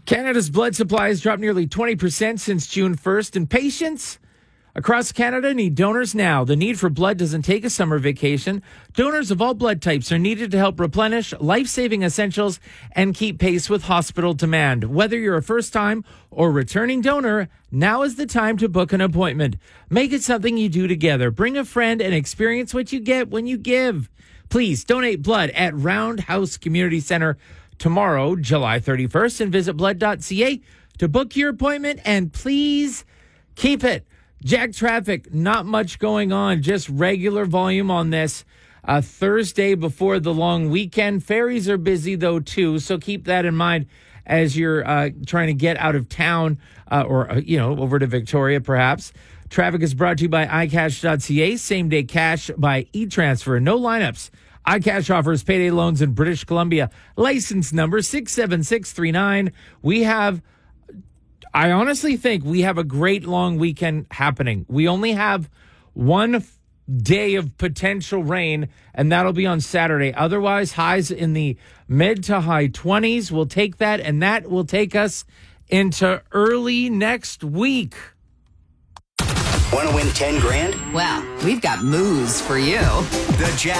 Canada's blood supply has dropped nearly 20% since June 1st, and patients across Canada need donors now. The need for blood doesn't take a summer vacation. Donors of all blood types are needed to help replenish life-saving essentials and keep pace with hospital demand. Whether you're a first-time or returning donor, now is the time to book an appointment. Make it something you do together. Bring a friend and experience what you get when you give. Please donate blood at Roundhouse Community Centre tomorrow, July 31st, and visit blood.ca to book your appointment, and please keep it. Jack traffic, not much going on, just regular volume on this Thursday before the long weekend. Ferries are busy, though, too, so keep that in mind as you're trying to get out of town or over to Victoria, perhaps. Traffic is brought to you by iCash.ca, same-day cash by eTransfer. No lineups. iCash offers payday loans in British Columbia. License number 67639. I honestly think we have a great long weekend happening. We only have one day of potential rain, and that'll be on Saturday. Otherwise, highs in the mid to high 20s. We'll take that, and that will take us into early next week. Want to win 10 grand? Well, we've got moves for you. The Jack